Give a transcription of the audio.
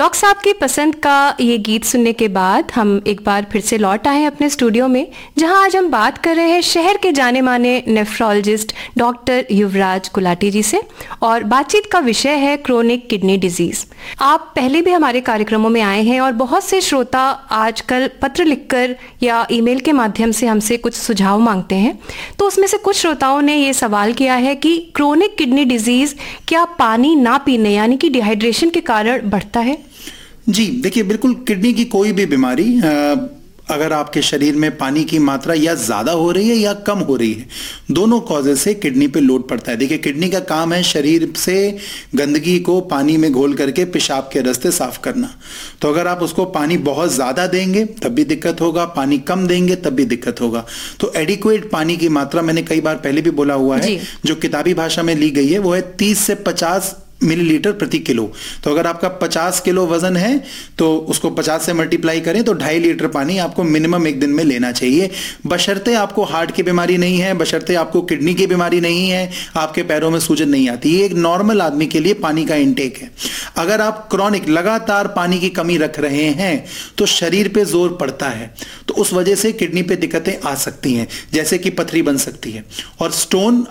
Doctor साहब की पसंद का ये गीत सुनने के बाद हम एक बार फिर से लौट आए अपने स्टूडियो में, जहां आज हम बात कर रहे हैं शहर के जाने माने नेफ्रोलॉजिस्ट डॉक्टर युवराज गुलाटी जी से, और बातचीत का विषय है क्रोनिक किडनी डिजीज। आप पहले भी हमारे कार्यक्रमों में आए हैं और बहुत से श्रोता आजकल पत्र लिखकर या ईमेल के माध्यम से हमसे कुछ सुझाव मांगते हैं। तो उसमें से कुछ श्रोताओं ने ये सवाल किया है कि क्रोनिक किडनी डिजीज क्या पानी ना पीने यानी कि डिहाइड्रेशन के कारण बढ़ता है? जी देखिए, बिल्कुल किडनी की कोई भी बीमारी अगर आपके शरीर में पानी की मात्रा या ज्यादा हो रही है या कम हो रही है, दोनों कॉजेज से किडनी पे लोड पड़ता है। देखिए, किडनी का काम है शरीर से गंदगी को पानी में घोल करके पेशाब के रास्ते साफ करना। तो अगर आप उसको पानी बहुत ज्यादा देंगे तब भी दिक्कत होगा, पानी कम देंगे तब भी दिक्कत होगा। तो एडिक्वेट पानी की मात्रा, मैंने कई बार पहले भी बोला हुआ है, जो किताबी भाषा में ली गई है वो है 30 से 50 मिलीलीटर प्रति किलो। तो अगर आपका 50 किलो वजन है तो उसको 50 से मल्टीप्लाई करें तो 2.5 लीटर पानी आपको मिनिमम एक दिन में लेना चाहिए, बशर्ते आपको हार्ट की बीमारी नहीं है, बशर्ते आपको किडनी की बीमारी नहीं है, आपके पैरों में सूजन नहीं आती। ये एक नॉर्मल आदमी के लिए पानी का इंटेक है। अगर आप क्रॉनिक लगातार पानी की कमी रख रहे हैं तो शरीर पे जोर पड़ता है, तो उस वजह से किडनी पे दिक्कतें आ सकती हैं, जैसे कि पथरी बन सकती है। और स्टोन